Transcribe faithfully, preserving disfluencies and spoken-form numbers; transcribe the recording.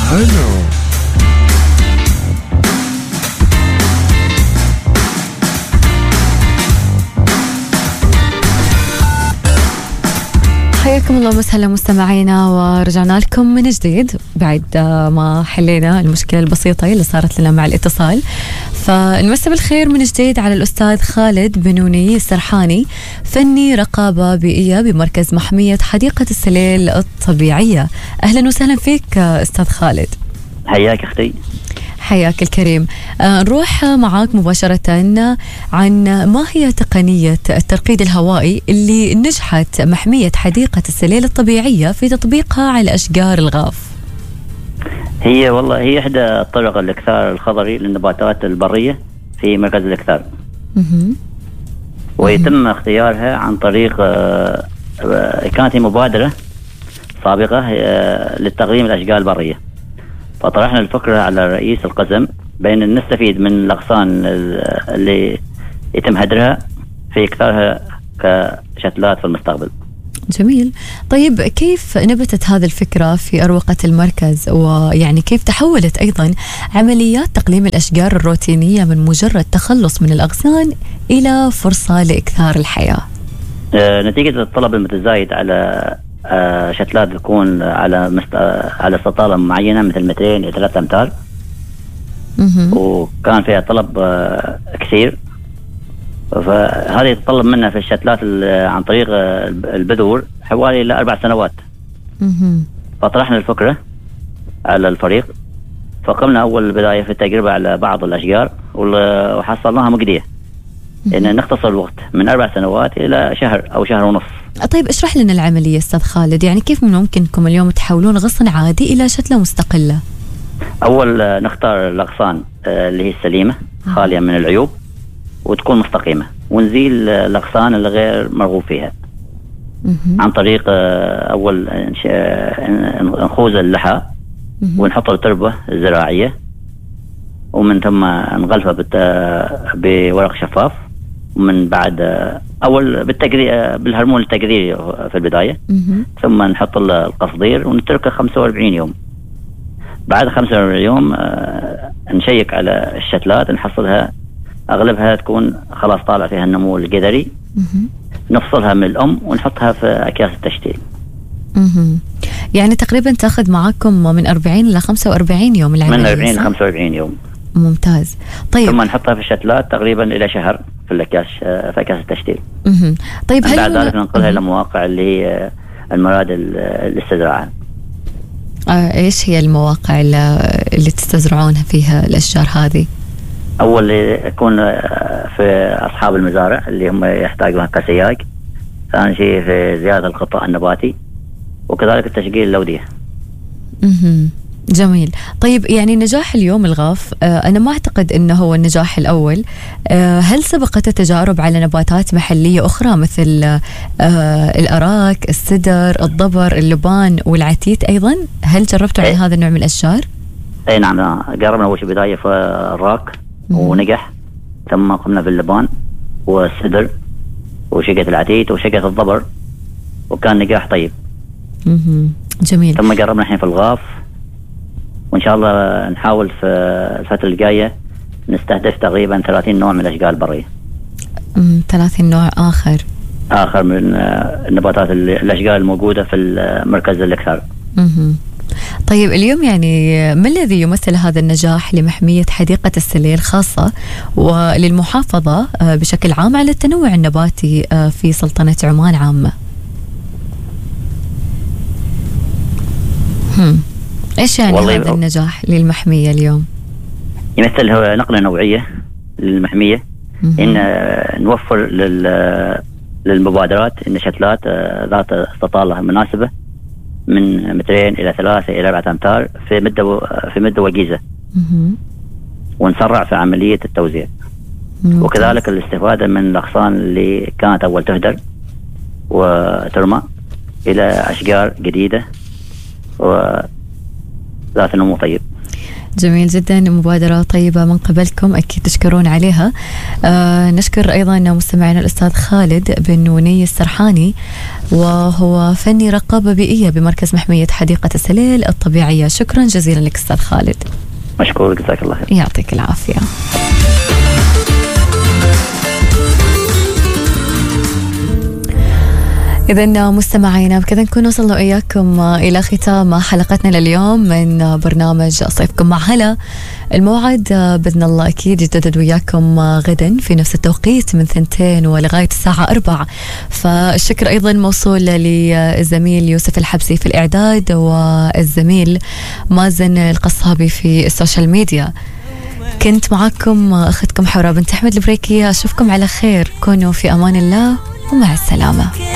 حلو. حياكم الله وسهلا مستمعينا، ورجعنا لكم من جديد بعد ما حلينا المشكلة البسيطة اللي صارت لنا مع الاتصال. فنمسي بالخير من جديد على الأستاذ خالد بنوني السرحاني، فني رقابة بيئية بمركز محمية حديقة السليل الطبيعية. أهلا وسهلا فيك أستاذ خالد. حياك أختي. حياك الكريم. آه نروح معاك مباشرة عن ما هي تقنية الترقيد الهوائي اللي نجحت محمية حديقة السليل الطبيعية في تطبيقها على أشجار الغاف. هي والله هي إحدى الطرق الإكثار الخضري للنباتات البرية في مركز الإكثار، ويتم اختيارها عن طريق آه كانت مبادرة سابقة آه للتقديم الأشجار البرية، فطرحنا الفكرة على رئيس القسم بين أن نستفيد من الأغصان اللي يتم هدرها في إكثارها كشتلات في المستقبل. جميل. طيب كيف نبتت هذه الفكرة في أروقة المركز، ويعني كيف تحولت أيضا عمليات تقليم الأشجار الروتينية من مجرد تخلص من الأغصان إلى فرصة لإكثار الحياة؟ آه نتيجة الطلب المتزايد على آه شتلات تكون على مست... على استطالة معينة مثل مترين إلى ثلاثة أمتار، وكان فيها طلب آه كثير، فهذه يتطلب منا في الشتلات عن طريق آه البذور حوالي إلى أربع سنوات. فطرحنا الفكرة على الفريق، فقمنا أول بداية في التجربة على بعض الأشجار وحصلناها مجدية، إن نختصر الوقت من أربع سنوات إلى شهر أو شهر ونصف. طيب اشرح لنا العملية أستاذ خالد، يعني كيف من ممكنكم اليوم تحولون غصن عادي إلى شتلة مستقلة؟ أول نختار الأغصان اللي هي السليمة خالية من العيوب وتكون مستقيمة، ونزيل الأغصان اللي غير مرغوب فيها عن طريق أول نخوز اللحى ونحط التربة الزراعية، ومن ثم نغلفها بورق شفاف، ومن بعد أول بالتقدير بالهرمون التقديري في البداية، ثم نحط القصدير ونتركه خمسة وأربعين يوم. بعد خمسة وأربعين يوم نشيك على الشتلات، نحصلها أغلبها تكون خلاص طالع فيها النمو الجذري، نفصلها من الأم ونحطها في أكياس التشتيل. يعني تقريبا تأخذ معاكم من أربعين إلى خمسة وأربعين يوم العملية؟ من أربعين إلى خمسة وأربعين يوم. ممتاز. طيب ثم نحطها في الشتلات تقريبا إلى شهر في الأكياس في أكياس التشتيل. مه. طيب هل بعد ذلك ننقلها إلى مواقع اللي هي المراد الاستزراع. آه إيش هي المواقع اللي تستزرعونها فيها الأشجار هذه؟ أول يكون في أصحاب المزارع اللي هم يحتاجونها كسياج، ثاني شيء في زيادة الغطاء النباتي، وكذلك التشجير اللودية. اها جميل. طيب يعني نجاح اليوم الغاف، آه أنا ما أعتقد أنه هو النجاح الأول. آه هل سبقت تجارب على نباتات محلية أخرى مثل آه الأراك، السدر، الضبر، اللبان والعتيت أيضا؟ هل جربتوا على هذا النوع من الأشجار؟ أي نعم، جربنا أول شيء بداية في الراك ونجح، ثم قمنا باللبان والسدر وشقة العتيت وشقة الضبر، وكان نجاح طيب. مه. جميل. ثم جربنا الحين في الغاف، وإن شاء الله نحاول في الفترة الجاية نستهدف تقريبا ثلاثين نوع من الأشجار البرية. ثلاثين نوع آخر آخر من النباتات الأشجار الموجودة في المركز الإكثار. طيب اليوم يعني ما الذي يمثل هذا النجاح لمحمية حديقة السليل خاصة وللمحافظة بشكل عام على التنوع النباتي في سلطنة عمان عامة؟ هم. إيش يعني هذا النجاح للمحمية اليوم؟ يمثل هو نقلة نوعية للمحمية، إن نوفر للمبادرات إن شتلات ذات استطالة مناسبة من مترين إلى ثلاثة إلى أربعة أمتار في مدة في مدة وجيزة، ونسرع في عملية التوزيع. مم. وكذلك الاستفادة من الأغصان اللي كانت أول تهدر وترمى إلى أشجار جديدة وذات نمو طيب. جميل جدا، مبادرة طيبة من قبلكم أكيد تشكرون عليها. آه نشكر أيضا مستمعنا الأستاذ خالد بن نوني السرحاني، وهو فني رقابة بيئية بمركز محمية حديقة السليل الطبيعية. شكرا جزيلا لك أستاذ خالد. مشكور، جزاك الله خير. يعطيك العافية. إذن مستمعينا بكذا نكون وصلنا إياكم إلى ختام حلقتنا لليوم من برنامج صيفكم مع هلا. الموعد بإذن الله أكيد يتجدد وياكم غدا في نفس التوقيت من ثنتين ولغاية الساعة أربع. فالشكر أيضا موصول للزميل يوسف الحبسي في الإعداد، والزميل مازن القصابي في السوشيال ميديا. كنت معكم أختكم حورة بنت أحمد البريكية. أشوفكم على خير، كونوا في أمان الله ومع السلامة.